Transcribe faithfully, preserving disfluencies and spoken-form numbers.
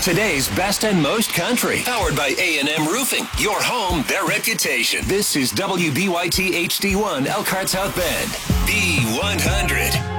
Today's best and most country. Powered by A and M Roofing. Your home, their reputation. This is W B Y T H D one Elkhart South Bend. B one hundred.